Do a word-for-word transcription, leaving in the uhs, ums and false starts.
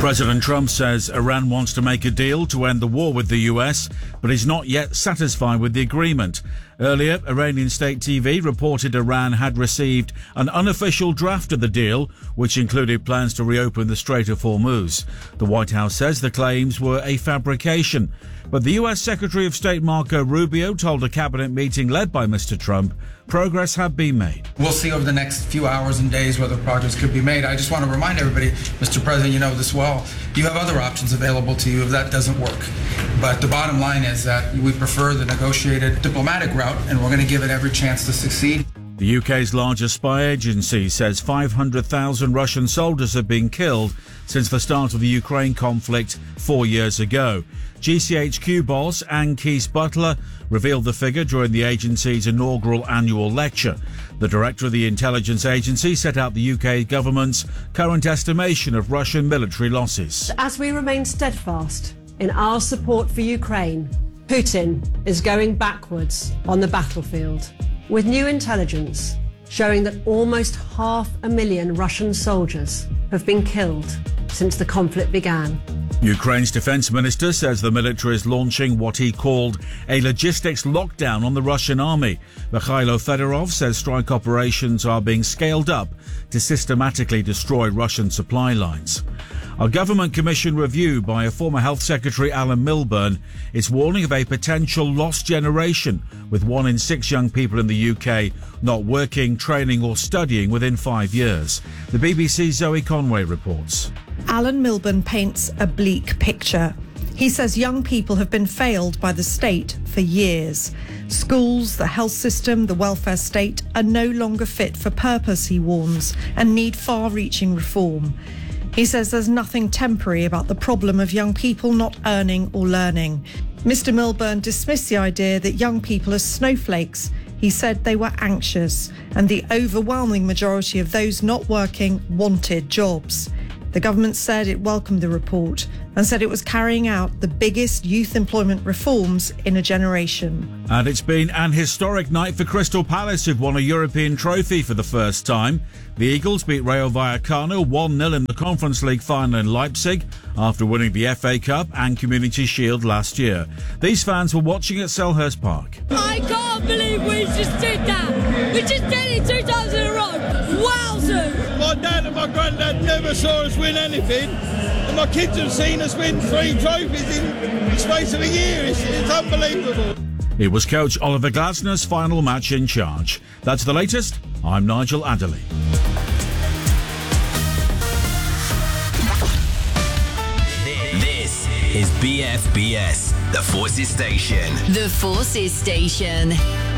President Trump says Iran wants to make a deal to end the war with the U S, but is not yet satisfied with the agreement. Earlier, Iranian state T V reported Iran had received an unofficial draft of the deal, which included plans to reopen the Strait of Hormuz. The White House says the claims were a fabrication. But the U S Secretary of State Marco Rubio told a cabinet meeting led by Mister Trump progress had been made. We'll see over the next few hours and days whether progress could be made. I just want to remind everybody, Mister President, you know this well, you have other options available to you if that doesn't work. But the bottom line is that we prefer the negotiated diplomatic route, and we're going to give it every chance to succeed. The U K's largest spy agency says five hundred thousand Russian soldiers have been killed since the start of the Ukraine conflict four years ago. G C H Q boss Anne Keyes-Butler revealed the figure during the agency's inaugural annual lecture. The director of the intelligence agency set out the U K government's current estimation of Russian military losses. As we remain steadfast in our support for Ukraine, Putin is going backwards on the battlefield, with new intelligence showing that almost half a million Russian soldiers have been killed since the conflict began. Ukraine's defense minister says the military is launching what he called a logistics lockdown on the Russian army. Mikhailo Fedorov says strike operations are being scaled up to systematically destroy Russian supply lines. A government commission review by a former health secretary, Alan Milburn, is warning of a potential lost generation, with one in six young people in the U K not working, training or studying within five years. The B B C's Zoe Conway reports. Alan Milburn paints a bleak picture. He says young people have been failed by the state for years. Schools, the health system, the welfare state are no longer fit for purpose, he warns, and need far-reaching reform. He says there's nothing temporary about the problem of young people not earning or learning. Mister Milburn dismissed the idea that young people are snowflakes. He said they were anxious, and the overwhelming majority of those not working wanted jobs. The government said it welcomed the report and said it was carrying out the biggest youth employment reforms in a generation. And it's been an historic night for Crystal Palace, who've won a European trophy for the first time. The Eagles beat Rayo Vallecano one nil in the Conference League final in Leipzig after winning the F A Cup and Community Shield last year. These fans were watching at Selhurst Park. I can't believe we just did that. We just did it two times in a row. Wowzers! My dad and my granddad never saw us win anything, and my kids have seen us win three trophies in the space of a year. It's, it's unbelievable. It was coach Oliver Glasner's final match in charge. That's the latest. I'm Nigel Adderley. This is B F B S, the Forces Station. The Forces Station.